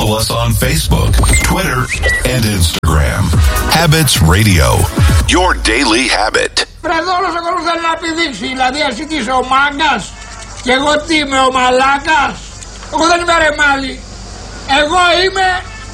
Follow us on Facebook, Twitter, and Instagram. Habits Radio. Your daily habit. Βρε όλος ο κόσμος θέλει να πηδήξει. Δηλαδή εσύ τι είσαι ο μάγκας και εγώ τι είμαι ο μαλάκας. Εγώ δεν είμαι ρεμάλι. Εγώ είμαι